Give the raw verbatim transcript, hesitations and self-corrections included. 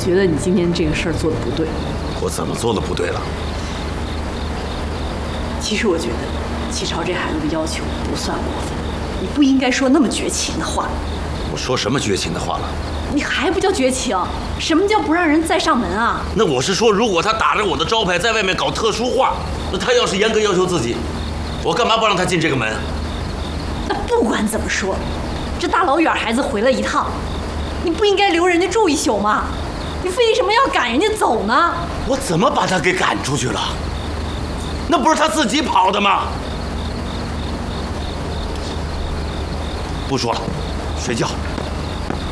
觉得你今天这个事儿做的不对。 我怎么做的不对了？ 其实我觉得启超这孩子的要求不算过分，你不应该说那么绝情的话。 我说什么绝情的话了？ 你还不叫绝情？什么叫不让人再上门啊？ 那我是说，如果他打着我的招牌在外面搞特殊化，那他要是严格要求自己，我干嘛不让他进这个门？ 那不管怎么说，这大老远孩子回来一趟，你不应该留人家住一宿吗？你为什么要赶人家走呢？ 我怎么把他给赶出去了？那不是他自己跑的吗？不说了，睡觉。